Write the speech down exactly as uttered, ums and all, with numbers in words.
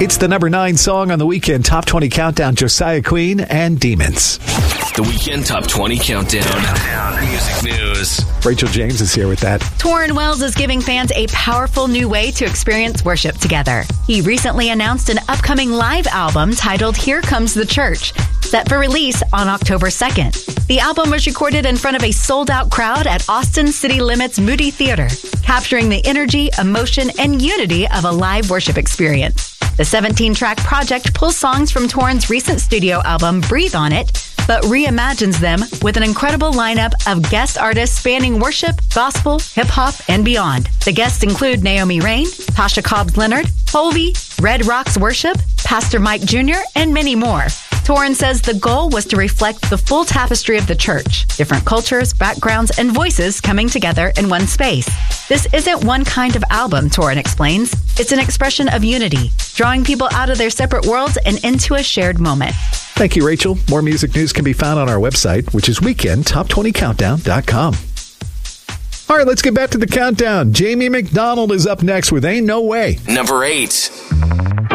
It's the number nine song on the Weekend Top twenty Countdown, Josiah Queen and Demons. The Weekend Top twenty Countdown. Music news. Rachel James is here with that. Tauren Wells is giving fans a powerful new way to experience worship together. He recently announced an upcoming live album titled Here Comes the Church, set for release on October second. The album was recorded in front of a sold-out crowd at Austin City Limits Moody Theater, capturing the energy, emotion, and unity of a live worship experience. The seventeen-track project pulls songs from Tauren's recent studio album, Breathe On It, but reimagines them with an incredible lineup of guest artists spanning worship, gospel, hip-hop, and beyond. The guests include Naomi Rain, Tasha Cobbs Leonard, Hovey, Red Rocks Worship, Pastor Mike Junior, and many more. Tauren says the goal was to reflect the full tapestry of the church, different cultures, backgrounds, and voices coming together in one space. This isn't one kind of album, Tauren explains. It's an expression of unity, drawing people out of their separate worlds and into a shared moment. Thank you, Rachel. More music news can be found on our website, which is weekend top twenty countdown dot com. All right, let's get back to the countdown. Jamie McDonald is up next with Ain't No Way. Number eight.